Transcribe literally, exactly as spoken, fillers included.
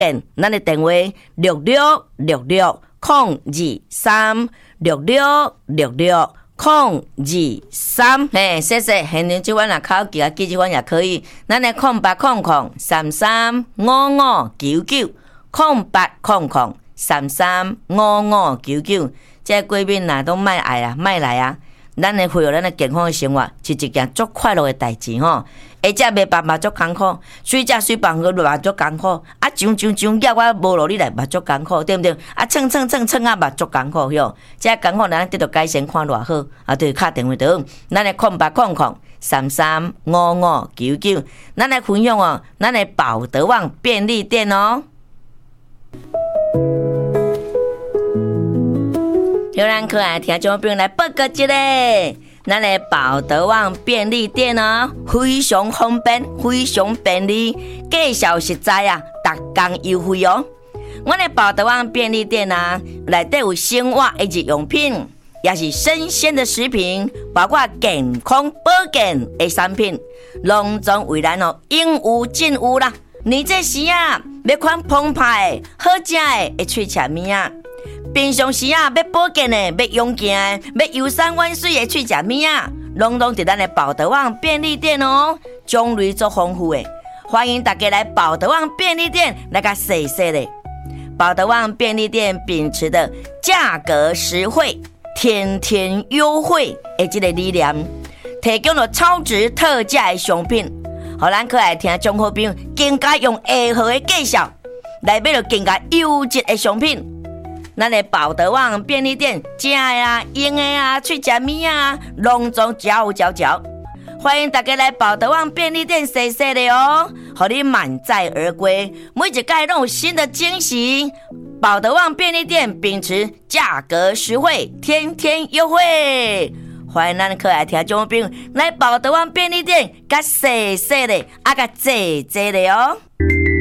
again， 咱的电话六六六六空二三六六六六空二三。嘿，谢谢，现在这款若考记啊，记这款也可以。咱的空八空空三三五五九九，空八空空三三五五九九。这贵宾呐都卖爱啊，卖来啊！咱的会有咱的健康的生活是一件足快乐的代志吼。下只袂办嘛足艰苦，水只水办个嘛足艰苦，啊上上上叫我无落你来嘛足艰苦，对不对？啊蹭蹭蹭蹭啊嘛足艰苦哟。这艰苦咱得到改善看偌好，啊对，敲电话倒，咱的空八空空三三五五九九，咱来分享哦，咱的宝德旺便利店哦。有咱可爱听众朋友来报告一个。咱的宝德旺便利店哦，非常方便，非常便利，价小实在啊，逐天优惠哦。我的宝德旺便利店啊，内底有生活的日用品，也是新鲜的食品，包括健康保健的产品，拢总为咱哦应有尽有啦。你这时啊，要款澎湃好食的会脆吃面啊。平常时啊，要保健的、要勇健的、要游山玩水的去食面啊，拢拢伫咱的宝德旺便利店哦，种类足丰富的，欢迎大家来宝德旺便利店来甲试试咧。宝德旺便利店秉持的价格实惠、天天优惠的这个理念，提供了超值特价的商品，互咱可爱听众好朋友更加用下好的介绍来买到更加优质的商品。咱的宝德旺便利店，食的啊、用的啊、去食面啊，拢总嚼有嚼嚼。欢迎大家来宝德旺便利店试试的哦，互你满载而归。每一届都有新的惊喜。宝德旺便利店秉持价格实惠，天天优惠。欢迎咱可爱听众朋友来宝德旺便利店，甲试试的，啊甲坐坐的哦。